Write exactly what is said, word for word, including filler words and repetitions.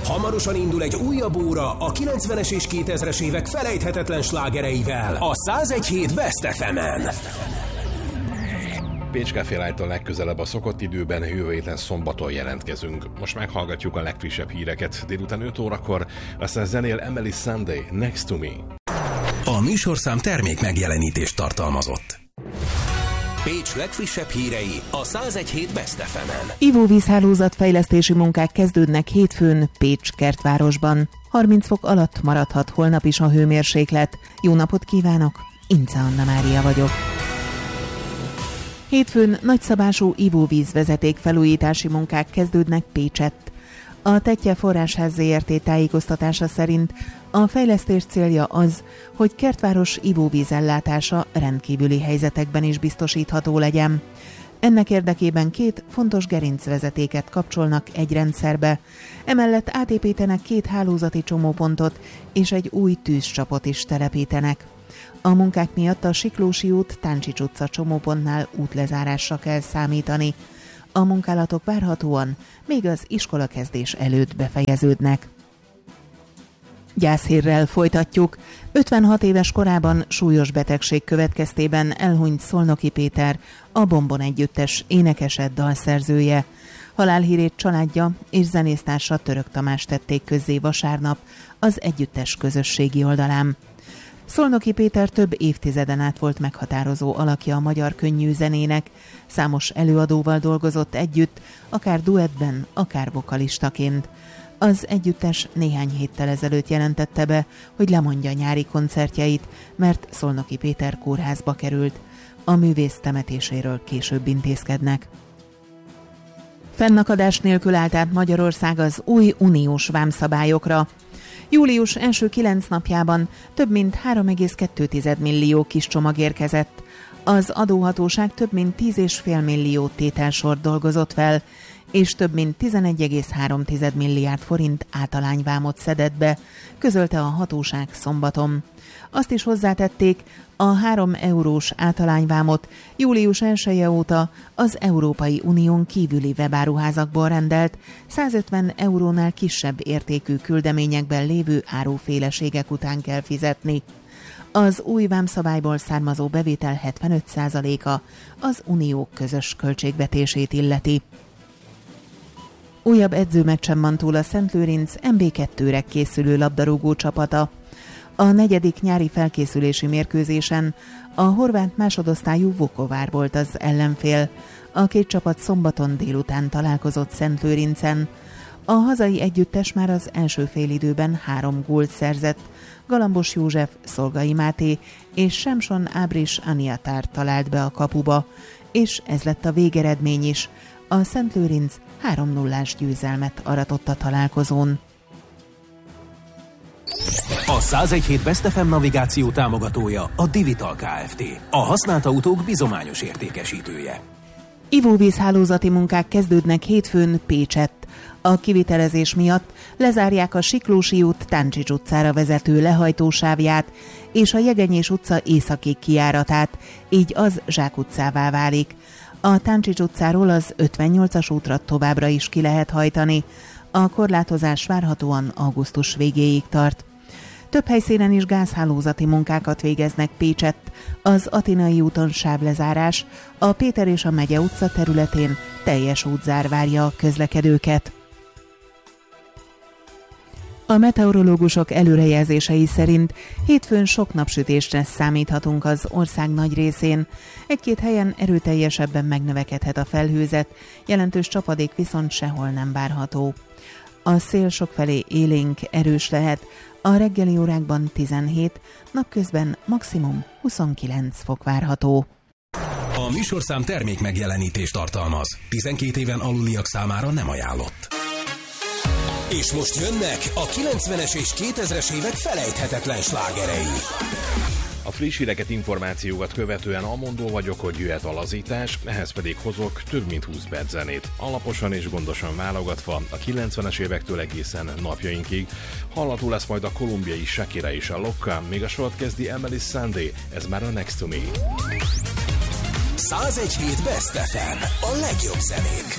Hamarosan indul egy újabb óra a kilencvenes és kétezres évek felejthetetlen slágereivel a száz egy hét Best ef emen. Pécs Café Light-tól legközelebb a szokott időben, jövő héten szombaton jelentkezünk. Most meghallgatjuk a legfrissebb híreket délután öt órakor, aztán zenél Emeli Sandé, Next to Me. A műsorszám termék megjelenítést tartalmazott. Pécs legfrissebb hírei a száz egy hét Best ef emen. Ivóvízhálózat fejlesztési munkák kezdődnek hétfőn Pécs kertvárosban. harminc fok alatt maradhat holnap is a hőmérséklet. Jó napot kívánok, Ince Anna Mária vagyok. Hétfőn nagyszabású ivóvízvezeték felújítási munkák kezdődnek Pécsett. A Tettye Forrásház zé er té tájékoztatása szerint a fejlesztés célja az, hogy kertváros ivóvízellátása rendkívüli helyzetekben is biztosítható legyen. Ennek érdekében két fontos gerincvezetéket kapcsolnak egy rendszerbe, emellett átépítenek két hálózati csomópontot és egy új tűzcsapot is telepítenek. A munkák miatt a Siklósi út Táncsics utca csomópontnál útlezárásra kell számítani. A munkálatok várhatóan még az iskolakezdés előtt befejeződnek. Gyászhírrel folytatjuk. ötvenhat éves korában súlyos betegség következtében elhunyt Szolnoki Péter, a Bombon együttes énekese, dalszerzője. Halálhírét családja és zenésztársa Török Tamás tették közzé vasárnap az együttes közösségi oldalán. Szolnoki Péter több évtizeden át volt meghatározó alakja a magyar könnyű zenének, számos előadóval dolgozott együtt, akár duettben, akár vokalistaként. Az együttes néhány héttel ezelőtt jelentette be, hogy lemondja nyári koncertjeit, mert Szolnoki Péter kórházba került. A művész temetéséről később intézkednek. Fennakadás nélkül állt át Magyarország az új uniós vámszabályokra. Július első kilenc napjában több mint három egész kettő millió kis csomag érkezett. Az adóhatóság több mint tíz egész öt millió tételsort dolgozott fel, és több mint tizenegy egész három milliárd forint általányvámot szedett be, közölte a hatóság szombaton. Azt is hozzátették, a három eurós általányvámot július elseje óta az Európai Unión kívüli webáruházakból rendelt százötven eurónál kisebb értékű küldeményekben lévő áruféleségek után kell fizetni. Az új vámszabályból származó bevétel hetvenöt százaléka az unió közös költségvetését illeti. Újabb edzőmeccsen van túl a Szentlőrinc em bé kettőre készülő labdarúgó csapata. A negyedik nyári felkészülési mérkőzésen a horvát másodosztályú Vukovár volt az ellenfél. A két csapat szombaton délután találkozott Szentlőrincen. A hazai együttes már az első félidőben három gólt szerzett. Galambos József, Szolgai Máté és Semson Ábris Aniatár talált be a kapuba, és ez lett a végeredmény is. A Szentlőrinc három nullás győzelmet aratott a találkozón. A száz egy hét Best ef em navigáció támogatója a Divital Kft. A használt autók bizományos értékesítője. Ivóvízhálózati munkák kezdődnek hétfőn Pécsett. A kivitelezés miatt lezárják a Siklósi út Táncsics utcára vezető lehajtósávját és a Jegenyés utca északi kijáratát, így az zsákutcává válik. A Táncsics utcáról az ötvennyolcas útra továbbra is ki lehet hajtani. A korlátozás várhatóan augusztus végéig tart. Több helyszínen is gázhálózati munkákat végeznek Pécsett. Az Atinai úton sávlezárás, a Péter és a Megye utca területén teljes útzár várja a közlekedőket. A meteorológusok előrejelzései szerint hétfőn sok napsütésre számíthatunk az ország nagy részén. Egy-két helyen erőteljesebben megnövekedhet a felhőzet, jelentős csapadék viszont sehol nem várható. A szél sokfelé élénk, erős lehet, a reggeli órákban tizenhét, napközben maximum huszonkilenc fok várható. A műsorszám termék megjelenítést tartalmaz. tizenkét éven aluliak számára nem ajánlott. És most jönnek a kilencvenes és kétezres évek felejthetetlen slágerei. A friss híreket, információkat követően amondó vagyok, hogy jöhet a lazítás, ehhez pedig hozok több mint húsz perc zenét. Alaposan és gondosan válogatva a kilencvenes évektől egészen napjainkig. Hallható lesz majd a kolumbiai Shakira és a Lokka, még a sort kezdi Emeli Sandé, ez már a Next to Me. száz egy hét Best ef em, a legjobb zenék.